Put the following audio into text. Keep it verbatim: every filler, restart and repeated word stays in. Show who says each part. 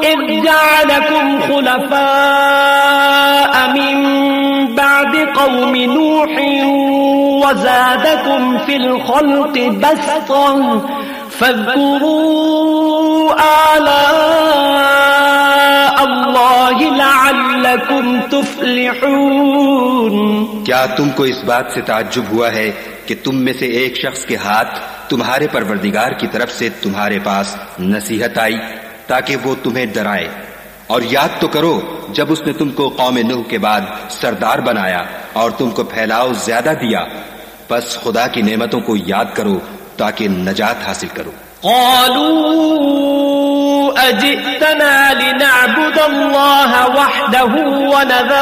Speaker 1: Is जअलकुम खुलफाअ मिन बअद क़ौमि नूहिन व ज़ादकुम fill ख़ल्क़ि बस्तन फ़ज़्कुरू आलाअ अल्लाहि लअल्लकुम तुफ़्लिहून।
Speaker 2: क्या तुमको इस बात से ताज्जुब हुआ है कि तुम में से एक शख्स के हाथ तुम्हारे परवरदिगार की तरफ से तुम्हारे पास नसीहत आई ताकि वो तुम्हें डराए? और याद तो करो जब उसने तुमको कौम नूह के बाद सरदार बनाया और तुमको फैलाव ज्यादा दिया। बस खुदा की नेमतों को याद करो ताकि नजात हासिल करो।
Speaker 1: क़ालू अजि'तना लिनअबुदल्लाह वहदहु व नज़र